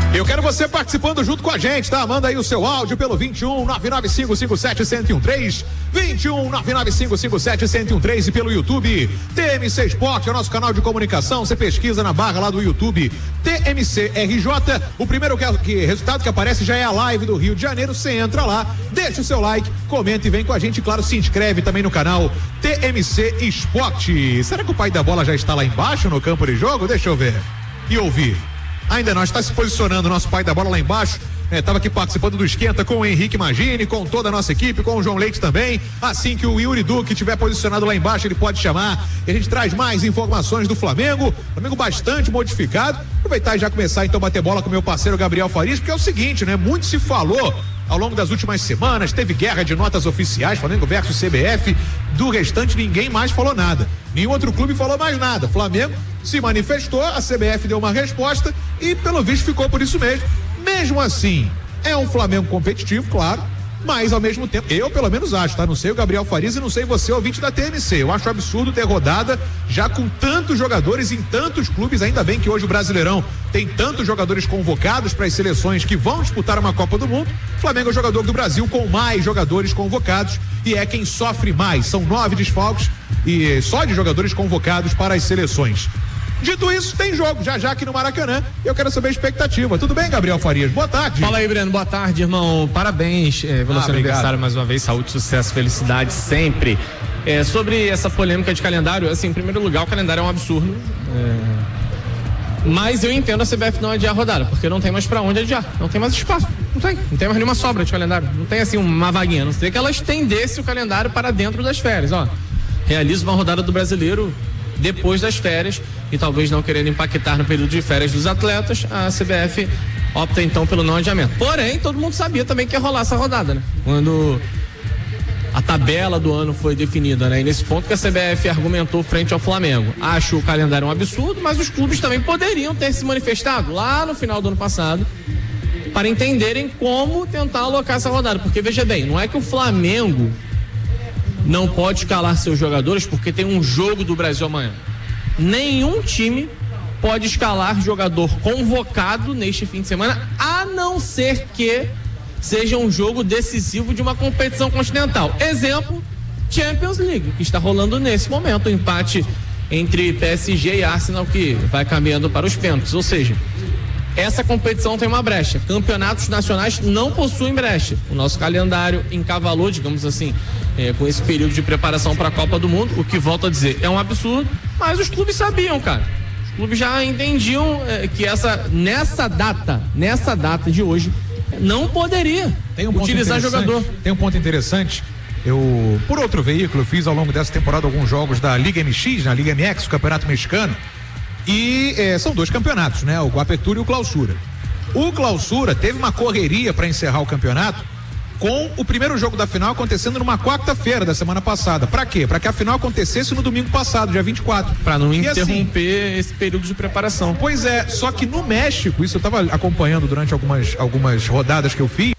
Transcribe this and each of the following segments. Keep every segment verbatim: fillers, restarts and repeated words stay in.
Eu quero você participando junto com a gente, tá? Manda aí o seu áudio pelo vinte e um, nove nove cinco cinco sete, um zero um três, vinte e um, nove nove cinco cinco sete, um zero um três e pelo YouTube, T M C Esporte, é o nosso canal de comunicação, você pesquisa na barra lá do YouTube, T M C R J, o primeiro que, que, resultado que aparece já é a live do Rio de Janeiro, você entra lá, deixa o seu like, comenta e vem com a gente, claro, se inscreve também no canal T M C Esporte. Será que o pai da bola já está lá embaixo no campo de jogo? Deixa eu ver e ouvir. Ainda não, está se posicionando o nosso pai da bola lá embaixo, estava aqui participando do Esquenta com o Henrique Magini, com toda a nossa equipe, com o João Leite também. Assim que o Yuri Duque estiver posicionado lá embaixo, ele pode chamar e a gente traz mais informações do Flamengo. Flamengo bastante modificado. Aproveitar e já começar então a bater bola com o meu parceiro Gabriel Farias, porque é o seguinte, né? Muito se falou ao longo das últimas semanas, teve guerra de notas oficiais, Flamengo versus C B F, do restante ninguém mais falou nada, nenhum outro clube falou mais nada, Flamengo se manifestou, a C B F deu uma resposta e pelo visto ficou por isso mesmo. Mesmo assim, é um Flamengo competitivo, claro, mas ao mesmo tempo, eu pelo menos acho, tá? Não sei o Gabriel Farias e não sei você, ouvinte da T M C, eu acho absurdo ter rodada já com tantos jogadores em tantos clubes, ainda bem que hoje o Brasileirão tem tantos jogadores convocados para as seleções que vão disputar uma Copa do Mundo. O Flamengo é o jogador do Brasil com mais jogadores convocados e é quem sofre mais, são nove desfalques e só de jogadores convocados para as seleções. Dito isso, tem jogo já já aqui no Maracanã. Eu quero saber a expectativa. Tudo bem, Gabriel Farias? Boa tarde. Fala aí, Breno. Boa tarde, irmão. Parabéns é, pelo ah, seu aniversário mais uma vez. Saúde, sucesso, felicidade sempre. É, sobre essa polêmica de calendário, assim, em primeiro lugar, o calendário é um absurdo. É... Mas eu entendo a C B F não adiar a rodada, porque não tem mais pra onde adiar. Não tem mais espaço. Não tem. Não tem mais nenhuma sobra de calendário. Não tem, assim, uma vaguinha. A não ser que ela estendesse o calendário para dentro das férias. Ó, realiza uma rodada do Brasileiro depois das férias e talvez não querendo impactar no período de férias dos atletas, a C B F opta então pelo não adiamento. Porém, todo mundo sabia também que ia rolar essa rodada, né? Quando a tabela do ano foi definida, né? E nesse ponto que a C B F argumentou frente ao Flamengo. Acho o calendário um absurdo, mas os clubes também poderiam ter se manifestado lá no final do ano passado para entenderem como tentar alocar essa rodada, porque veja bem, não é que o Flamengo não pode escalar seus jogadores porque tem um jogo do Brasil amanhã. Nenhum time pode escalar jogador convocado neste fim de semana, a não ser que seja um jogo decisivo de uma competição continental. Exemplo, Champions League, que está rolando nesse momento, o empate entre P S G e Arsenal, que vai caminhando para os pênaltis. Ou seja, essa competição tem uma brecha. Campeonatos nacionais não possuem brecha. O nosso calendário encavalou, digamos assim, é, com esse período de preparação para a Copa do Mundo, o que, volto a dizer, é um absurdo, mas os clubes sabiam, cara. Os clubes já entendiam é, que essa, nessa data, nessa data de hoje, não poderia tem um utilizar jogador. Tem um ponto interessante. Eu, por outro veículo, fiz ao longo dessa temporada alguns jogos da Liga M X, na Liga M X, o Campeonato Mexicano. E é, são dois campeonatos, né? O Apertura e o Clausura. O Clausura teve uma correria para encerrar o campeonato com o primeiro jogo da final acontecendo numa quarta-feira da semana passada. Para quê? Para que a final acontecesse no domingo passado, dia vinte e quatro. Para não e interromper assim, esse período de preparação. Pois é, só que no México, isso eu estava acompanhando durante algumas, algumas rodadas que eu fiz.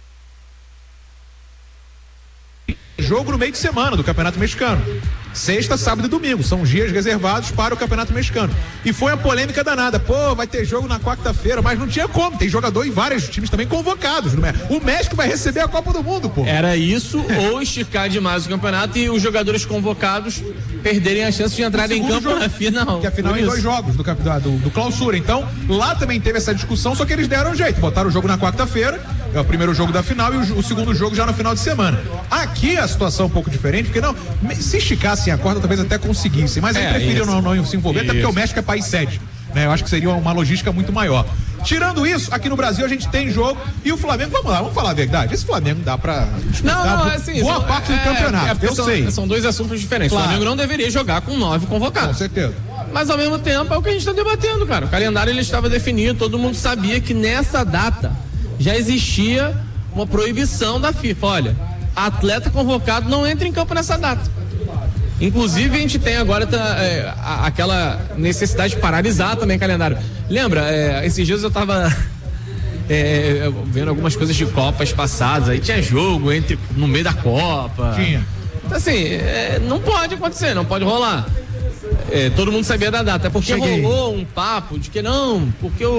Jogo no meio de semana do Campeonato Mexicano. Sexta, sábado e domingo. São os dias reservados para o Campeonato Mexicano. E foi uma polêmica danada. Pô, vai ter jogo na quarta-feira, mas não tinha como. Tem jogador em vários times também convocados. O México vai receber a Copa do Mundo, pô. Era isso ou esticar demais o campeonato e os jogadores convocados perderem a chance de entrar em campo jogo, na final. Que a final em dois jogos do, do, do Clausura. Então, lá também teve essa discussão, só que eles deram um jeito. Botaram o jogo na quarta-feira, é o primeiro jogo da final, e o, o segundo jogo já no final de semana. Aqui a situação é um pouco diferente, porque não, se esticassem a corda, talvez até conseguissem, mas é, eu prefiro não, não se envolver, isso. Até porque o México é país sede, né? Eu acho que seria uma logística muito maior. Tirando isso, aqui no Brasil a gente tem jogo e o Flamengo, vamos lá, vamos falar a verdade, esse Flamengo dá pra não, não, assim, boa são, parte do é, campeonato, é, eu são, sei. São dois assuntos diferentes, claro. O Flamengo não deveria jogar com nove convocados. Com certeza. Mas ao mesmo tempo é o que a gente está debatendo, cara. O calendário ele estava definido, todo mundo sabia que nessa data já existia uma proibição da FIFA. Olha, atleta convocado não entra em campo nessa data. Inclusive a gente tem agora tá, é, a, aquela necessidade de paralisar também o calendário. Lembra, é, esses dias eu tava é, vendo algumas coisas de Copas passadas, aí tinha jogo entre, no meio da Copa. Tinha. Então assim, é, não pode acontecer, não pode rolar. É, todo mundo sabia da data, porque Cheguei. rolou um papo de que não, porque o,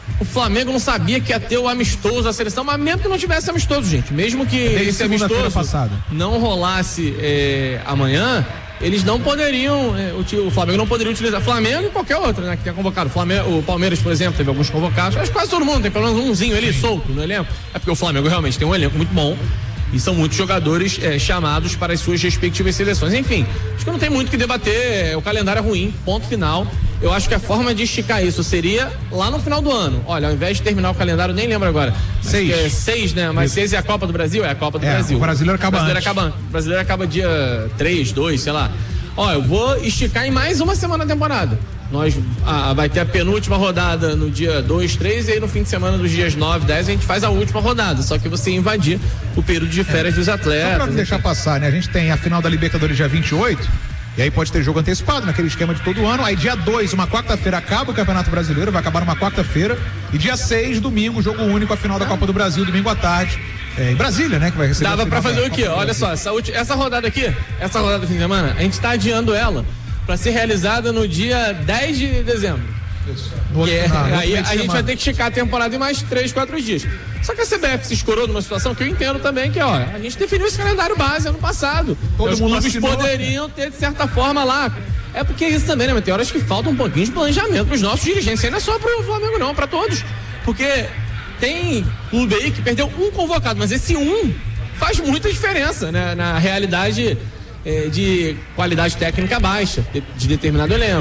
o Flamengo não sabia que ia ter o amistoso da seleção, mas mesmo que não tivesse amistoso, gente, mesmo que Desde esse amistoso passada. não rolasse é, amanhã, eles não poderiam, é, o, o Flamengo não poderia utilizar, Flamengo e qualquer outro, né, que tenha convocado. O, Flamengo, o Palmeiras, por exemplo, teve alguns convocados, mas quase todo mundo, tem pelo menos umzinho ali solto no elenco. É porque o Flamengo realmente tem um elenco muito bom. E são muitos jogadores é, chamados para as suas respectivas seleções. Enfim, acho que não tem muito o que debater. O calendário é ruim, ponto final. Eu acho que a forma de esticar isso seria lá no final do ano. Olha, ao invés de terminar o calendário, nem lembro agora. Seis. É seis, né? Mas seis é a Copa do Brasil? É a Copa do é, Brasil. O brasileiro acaba o brasileiro acaba, o brasileiro acaba dia três, dois, sei lá. Ó, eu vou esticar em mais uma semana da temporada. Nós ah, vai ter a penúltima rodada no dia dois, três, e aí no fim de semana dos dias nove, dez a gente faz a última rodada, só que você invadir o período de férias é. dos atletas. Só pra não deixar passar, né? A gente tem a final da Libertadores dia vinte e oito, e aí pode ter jogo antecipado naquele esquema de todo ano. Aí dia dois, uma quarta-feira, acaba o Campeonato Brasileiro, vai acabar numa quarta-feira, e dia seis, domingo, jogo único, a final da Copa do Brasil, domingo à tarde. É, em Brasília, né? Que vai receber. Dava pra fazer o quê? Olha só, essa, essa rodada aqui, essa rodada do fim de semana, a gente tá adiando ela para ser realizada no dia dez de dezembro. Isso. Que é, ah, aí a gente vai ter que esticar a temporada em mais três, quatro dias. Só que a C B F se escorou numa situação que eu entendo também, que ó, a gente definiu esse calendário base ano passado. Todo Os clubes assinou. poderiam ter, de certa forma, lá. É porque é isso também, né? Mas tem horas que falta um pouquinho de planejamento pros nossos dirigentes. Isso aí não é só pro Flamengo, não, para todos. Porque tem clube aí que perdeu um convocado, mas esse um faz muita diferença, né? Na realidade é, de qualidade técnica baixa de, de determinado elenco.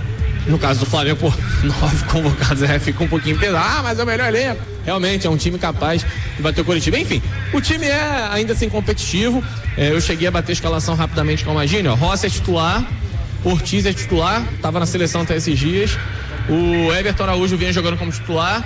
No caso do Flamengo, por nove convocados, é, fica um pouquinho pesado. Ah, mas é o melhor elenco. Realmente, é um time capaz de bater o Coritiba. Enfim, o time é ainda assim competitivo. É, eu cheguei a bater a escalação rapidamente com a Magínia. Rossi é titular, Ortiz é titular, estava na seleção até esses dias. O Everton Araújo vinha jogando como titular.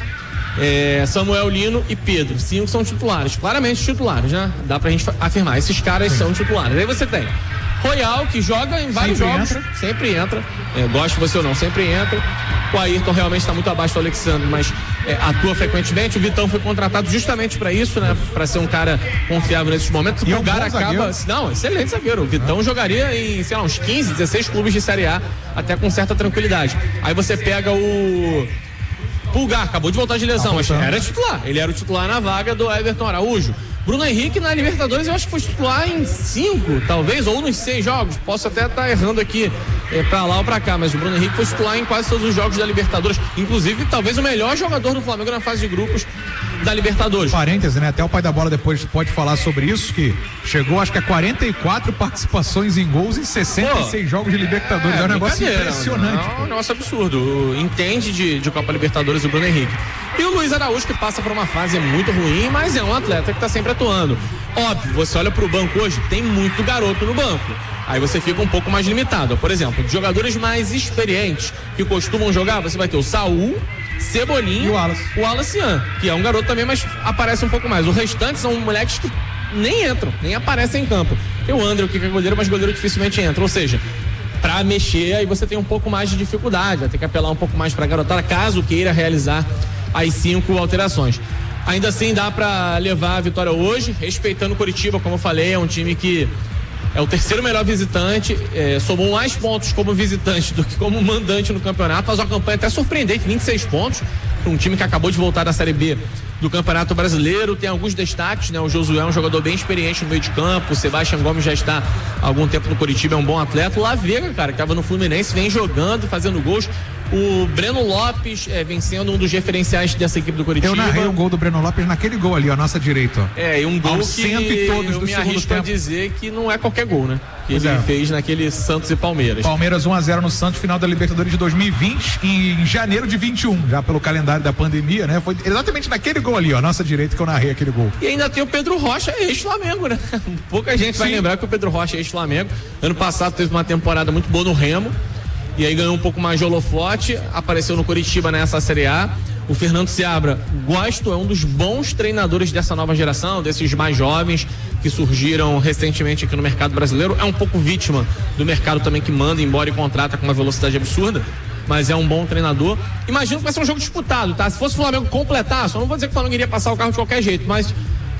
É, Samuel Lino e Pedro, cinco são titulares, claramente titulares, né? Dá pra gente afirmar, esses caras são titulares. Aí você tem Royal, que joga em vários sempre jogos, entra. sempre entra, é, goste você ou não, sempre entra. O Ayrton realmente está muito abaixo do Alexandre, mas é, atua frequentemente. O Vitão foi contratado justamente para isso, né? Para ser um cara confiável nesses momentos. O Pulgar é um acaba. Zagueiro. Não, excelente zagueiro. O Vitão ah. jogaria em, sei lá, uns quinze, dezesseis clubes de Série A, até com certa tranquilidade. Aí você pega o Pulgar, acabou de voltar de lesão, ah, mas era titular. Ele era o titular na vaga do Everton Araújo. Bruno Henrique na Libertadores eu acho que foi titular em cinco, talvez, ou nos seis jogos. Posso até estar tá errando aqui é, pra lá ou pra cá, mas o Bruno Henrique foi titular em quase todos os jogos da Libertadores. Inclusive, talvez o melhor jogador do Flamengo na fase de grupos da Libertadores. Parêntese, né? Até o pai da bola depois pode falar sobre isso, que chegou acho que a quarenta e quatro participações em gols em sessenta e seis Pô, jogos de Libertadores. É, é um negócio impressionante. É um negócio absurdo. Entende de, de Copa Libertadores o Bruno Henrique. E o Luiz Araújo, que passa por uma fase muito ruim, mas é um atleta que tá sempre atuando. Óbvio, você olha pro banco hoje, tem muito garoto no banco. Aí você fica um pouco mais limitado. Por exemplo, de jogadores mais experientes que costumam jogar, você vai ter o Saul, Cebolinha e o Wallace. O Wallace Ian, que é um garoto também, mas aparece um pouco mais. O restante são moleques que nem entram, nem aparecem em campo. Tem o André, que é goleiro, mas goleiro dificilmente entra. Ou seja, pra mexer, aí você tem um pouco mais de dificuldade, vai ter que apelar um pouco mais pra garotada, caso queira realizar as cinco alterações. Ainda assim, dá pra levar a vitória hoje, respeitando o Coritiba, como eu falei, é um time que é o terceiro melhor visitante, é, somou mais pontos como visitante do que como mandante no campeonato, faz uma campanha até surpreendente, vinte e seis pontos, para um time que acabou de voltar da Série B do Campeonato Brasileiro. Tem alguns destaques, né? O Josué é um jogador bem experiente no meio de campo, o Sebastião Gomes já está há algum tempo no Coritiba, é um bom atleta. O Lavega, cara, que estava no Fluminense, vem jogando, fazendo gols. O Breno Lopes é, vem sendo um dos referenciais dessa equipe do Coritiba. Eu narrei o gol do Breno Lopes naquele gol ali, à nossa direita, ó. É, e um gol Aos que cento e todos eu do me segundo arrisco tempo. a dizer que não é qualquer gol, né? Que pois ele é. fez naquele Santos e Palmeiras. Palmeiras um a zero no Santos, final da Libertadores de dois mil e vinte, em janeiro de vinte e um, já pelo calendário da pandemia, né? Foi exatamente naquele gol ali, ó, à nossa direita, que eu narrei aquele gol. E ainda tem o Pedro Rocha, ex-Flamengo, né? Pouca gente Sim. vai lembrar que o Pedro Rocha é ex-Flamengo. Ano passado teve uma temporada muito boa no Remo, e aí ganhou um pouco mais de holofote, apareceu no Coritiba nessa Série A. O Fernando Seabra, gosto, é um dos bons treinadores dessa nova geração, desses mais jovens que surgiram recentemente aqui no mercado brasileiro. É um pouco vítima do mercado também, que manda embora e contrata com uma velocidade absurda, mas é um bom treinador. Imagino que vai ser um jogo disputado, tá? Se fosse o Flamengo completar, só não vou dizer que o Flamengo iria passar o carro de qualquer jeito, mas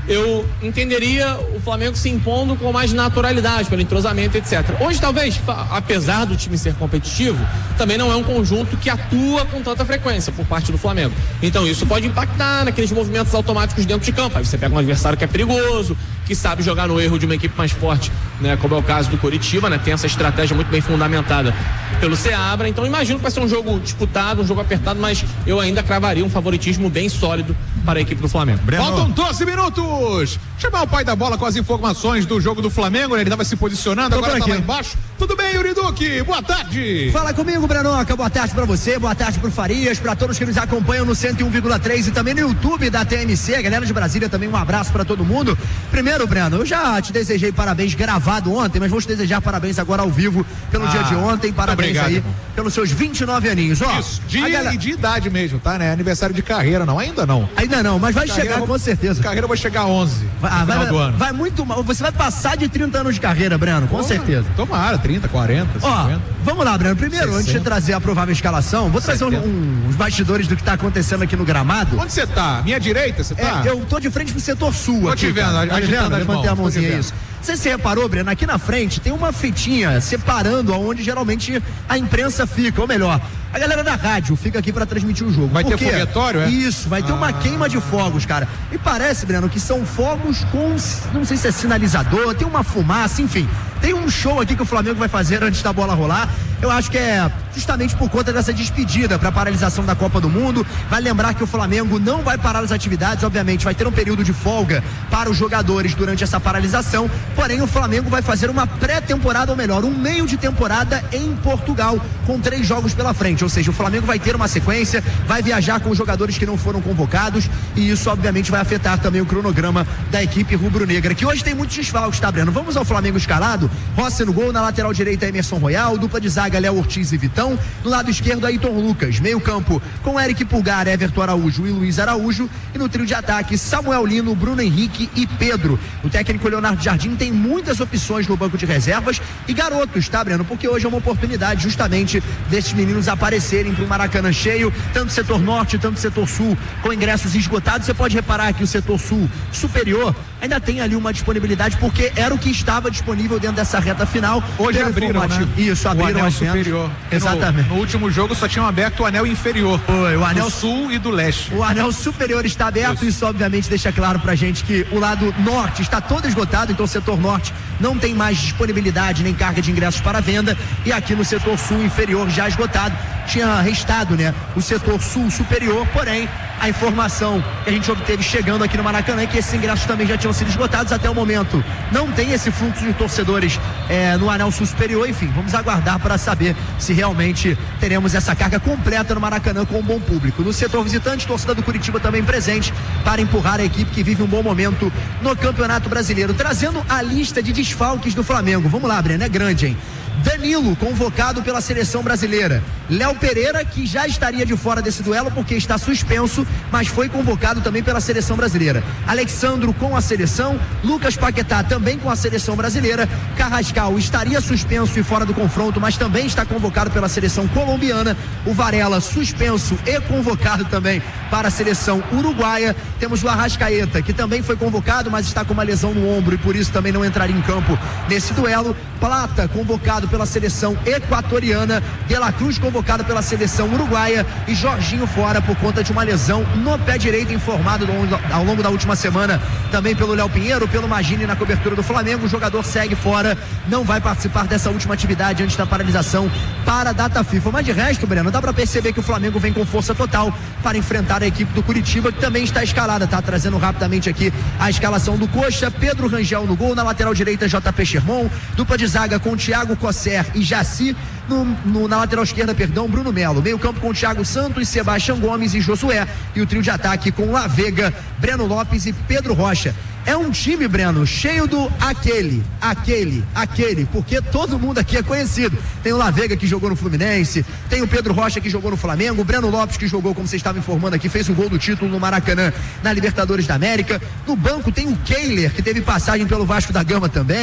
eu entenderia o Flamengo se impondo com mais naturalidade, pelo entrosamento, etcétera. Hoje, talvez, apesar do time ser competitivo, também não é um conjunto que atua com tanta frequência por parte do Flamengo. Então, isso pode impactar naqueles movimentos automáticos dentro de campo. Aí você pega um adversário que é perigoso, que sabe jogar no erro de uma equipe mais forte, né, como é o caso do Coritiba, né, tem essa estratégia muito bem fundamentada pelo Seabra. Então, imagino que vai ser um jogo disputado, um jogo apertado, mas eu ainda cravaria um favoritismo bem sólido para a equipe do Flamengo. Breno. Faltam doze minutos. Chamar o pai da bola com as informações do jogo do Flamengo, né? Ele estava se posicionando, Tô agora tá lá embaixo. Tudo bem, Yuri Duque? Boa tarde. Fala comigo, Brenoca. Boa tarde pra você, boa tarde pro Farias, pra todos que nos acompanham no cento e um vírgula três e também no YouTube da T M C. Galera de Brasília, também um abraço pra todo mundo. Primeiro, Breno, eu já te desejei parabéns gravado ontem, mas vou te desejar parabéns agora ao vivo pelo ah, dia de ontem. Parabéns obrigado, aí irmão. Pelos seus vinte e nove aninhos. Ó, Isso, de, galera... de idade mesmo, tá, né? Aniversário de carreira, não? Ainda não. Ainda não, mas vai carreira, chegar com certeza. Carreira vai chegar a onze. Ah, vai, vai, vai muito mal. Você vai passar de trinta anos de carreira, Breno, com Pô, certeza. Tomara, trinta, quarenta, Ó, cinquenta. Vamos lá, Breno. Primeiro, sessenta. Antes de trazer a provável escalação, vou trazer um, um, uns bastidores do que tá acontecendo aqui no gramado. Onde você tá? Minha direita, você tá? É, eu tô de frente pro setor sul. Tô aqui, te vendo, tá vendo? Levantei a mãozinha, isso. Não sei se você reparou, Breno, aqui na frente tem uma fitinha separando aonde geralmente a imprensa fica, ou melhor, a galera da rádio fica aqui pra transmitir o jogo. Vai Por ter quê? foguetório, é? Isso, vai ter ah. uma queima de fogos, cara. E parece, Breno, que são fogos com, não sei se é sinalizador, tem uma fumaça, enfim. Tem um show aqui que o Flamengo vai fazer antes da bola rolar. Eu acho que é justamente por conta dessa despedida para a paralisação da Copa do Mundo. Vai lembrar que o Flamengo não vai parar as atividades, obviamente vai ter um período de folga para os jogadores durante essa paralisação, porém o Flamengo vai fazer uma pré-temporada, ou melhor, um meio de temporada em Portugal, com três jogos pela frente, ou seja, o Flamengo vai ter uma sequência, vai viajar com os jogadores que não foram convocados, e isso obviamente vai afetar também o cronograma da equipe rubro-negra, que hoje tem muitos desfalques, tá, Breno? Vamos ao Flamengo escalado. Rossi no gol, na lateral direita Emerson Royal, dupla de zaga Léo Ortiz e Vitão, no lado esquerdo Ayrton Lucas, meio campo com Eric Pulgar, Everton Araújo e Luiz Araújo, e no trio de ataque Samuel Lino, Bruno Henrique e Pedro. O técnico Leonardo Jardim tem muitas opções no banco de reservas e garotos, tá, Breno? Porque hoje é uma oportunidade justamente desses meninos aparecerem para o Maracanã cheio, tanto setor norte, tanto setor sul, com ingressos esgotados. Você pode reparar que o setor sul superior ainda tem ali uma disponibilidade, porque era o que estava disponível dentro dessa reta final. Hoje abriram, né? Isso, abriram o anel superior. Exatamente. No, no último jogo só tinham aberto o anel inferior. Foi, o anel do sul e do leste. O anel superior está aberto. Isso, isso obviamente deixa claro pra gente que o lado norte está todo esgotado, então o setor norte não tem mais disponibilidade nem carga de ingressos para venda, e aqui no setor sul inferior já esgotado. Tinha restado, né, o setor sul superior, porém a informação que a gente obteve chegando aqui no Maracanã é que esses ingressos também já tinham sido esgotados até o momento. Não tem esse fluxo de torcedores é, no anel sul superior. Enfim, vamos aguardar para saber se realmente teremos essa carga completa no Maracanã com um bom público. No setor visitante, torcida do Coritiba também presente para empurrar a equipe que vive um bom momento no Campeonato Brasileiro. Trazendo a lista de desfalques do Flamengo. Vamos lá, Breno, é grande, hein? Danilo, convocado pela seleção brasileira. Léo Pereira, que já estaria de fora desse duelo porque está suspenso, mas foi convocado também pela seleção brasileira. Alexandro com a seleção, Lucas Paquetá também com a seleção brasileira. Carrascal estaria suspenso e fora do confronto, mas também está convocado pela seleção colombiana. O Varela suspenso e convocado também para a seleção uruguaia. Temos o Arrascaeta, que também foi convocado, mas está com uma lesão no ombro e por isso também não entraria em campo nesse duelo. Plata, convocado pela seleção equatoriana, De La Cruz convocado pela seleção uruguaia e Jorginho fora por conta de uma lesão no pé direito, informado ao longo da última semana também pelo Léo Pinheiro, pelo Magini na cobertura do Flamengo. O jogador segue fora, não vai participar dessa última atividade antes da paralisação para a data FIFA. Mas de resto, Breno, dá para perceber que o Flamengo vem com força total para enfrentar a equipe do Curitiba, que também está escalada, tá trazendo rapidamente aqui a escalação do Coxa. Pedro Rangel no gol, na lateral direita J P Schermon, dupla de zaga com Thiago Cosser e Jaci, no, no, na lateral esquerda, perdão, Bruno Melo, meio campo com Thiago Santos, Sebastião Gomes e Josué, e o trio de ataque com La Vega, Breno Lopes e Pedro Rocha. É um time, Breno, cheio do aquele, aquele, aquele, porque todo mundo aqui é conhecido. Tem o La Vega que jogou no Fluminense, tem o Pedro Rocha que jogou no Flamengo, o Breno Lopes que jogou, como você estava informando aqui, fez o gol do título no Maracanã na Libertadores da América. No banco tem o Kehler, que teve passagem pelo Vasco da Gama também.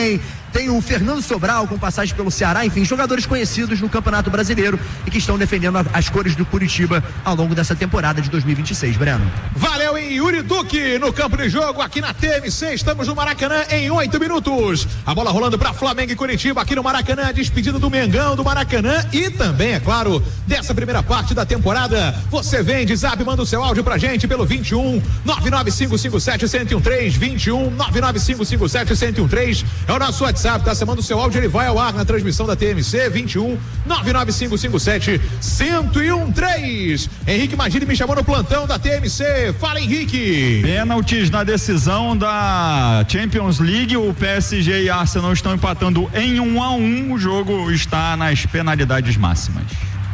tem o Fernando Sobral com passagem pelo Ceará, enfim, jogadores conhecidos no Campeonato Brasileiro e que estão defendendo a, as cores do Curitiba ao longo dessa temporada de dois mil e vinte e seis, Breno. Valeu, em Yuri Duque no campo de jogo aqui na T M C, estamos no Maracanã em oito minutos, a bola rolando para Flamengo e Curitiba aqui no Maracanã, a despedida do Mengão do Maracanã e também, é claro, dessa primeira parte da temporada. Você vem de zap, manda o seu áudio pra gente pelo vinte e um, nove nove cinco cinco sete, um zero um três, vinte e um, nove nove cinco cinco sete, um zero um três, é o nosso WhatsApp, tá? Você manda o seu áudio, ele vai ao ar na transmissão da T M C, vinte e um, nove nove cinco cinco sete, um zero um três. Henrique Magini me chamou no plantão da T M C, fala, Henrique. Pênaltis na decisão da Champions League, o P S G e Arsenal estão empatando em um a um, o jogo está nas penalidades máximas.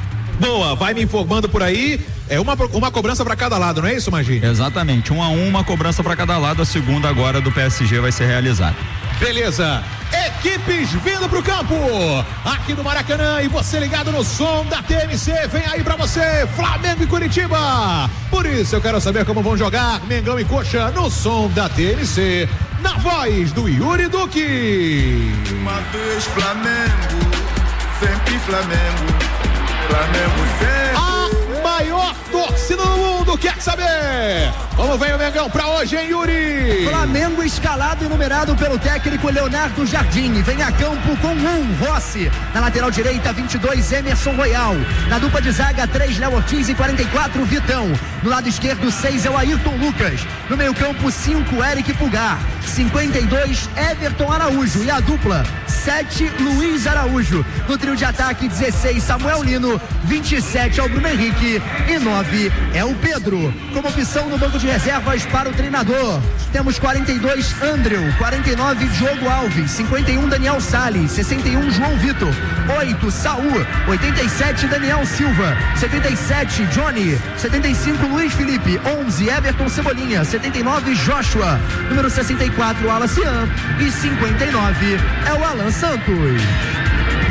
Boa, vai me informando por aí. É uma, uma cobrança para cada lado, não é isso, Magini? Exatamente, um a um, uma cobrança para cada lado. A segunda agora do P S G vai ser realizada. Beleza, equipes vindo pro campo aqui do Maracanã e você ligado no som da T M C, vem aí pra você, Flamengo e Curitiba. Por isso eu quero saber como vão jogar Mengão e Coxa no som da T M C, na voz do Yuri Duque. Uma vez Flamengo, sempre Flamengo, Flamengo sempre. A maior torcida do mundo quer saber como vem o Mengão pra hoje, hein, Yuri? Flamengo escalado e numerado pelo técnico Leonardo Jardim, vem a campo com um Rossi, na lateral direita vinte e dois Emerson Royal, na dupla de zaga três Léo Ortiz e quarenta e quatro Vitão, no lado esquerdo seis é o Ayrton Lucas, no meio campo cinco Eric Pulgar, cinquenta e dois Everton Araújo e a dupla sete Luiz Araújo, no trio de ataque dezesseis Samuel Lino, vinte e sete é o Bruno Henrique e nove é o Pedro. Como opção no banco de reservas para o treinador, temos quarenta e dois Andrew, quarenta e nove Diogo Alves, cinquenta e um Daniel Salles, sessenta e um João Vitor, oito Saúl, oitenta e sete Daniel Silva, setenta e sete Johnny, setenta e cinco Luiz Felipe, onze Everton Cebolinha, setenta e nove Joshua, número sessenta e quatro Alacian e cinquenta e nove é o Alan Santos.